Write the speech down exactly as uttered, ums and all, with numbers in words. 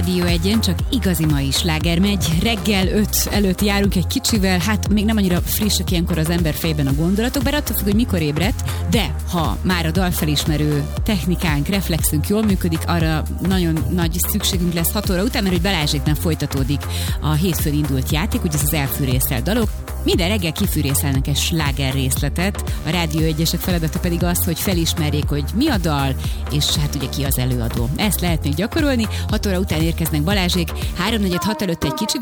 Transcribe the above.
Rádió egyen csak igazi mai sláger megy. Reggel öt előtt járunk egy kicsivel, hát még nem annyira frissek ilyenkor az ember fejében a gondolatok, bár attól függ, hogy mikor ébredt, de ha már a dalfelismerő technikánk, reflexünk jól működik, arra nagyon nagy szükségünk lesz hat óra után, mert hogy Balázséknál folytatódik a hétfőn indult játék, ugye ez az elfűrészelt dalok. Minden reggel kifűrészelnek egy sláger részletet, a Rádió egyesek feladata pedig az, hogy felismerjék, hogy mi a dal, és hát ugye ki az előadó. Ezt lehet még gyakorolni, hat óra után érkeznek Balázsék, háromnegyed hat előtt egy kicsivel,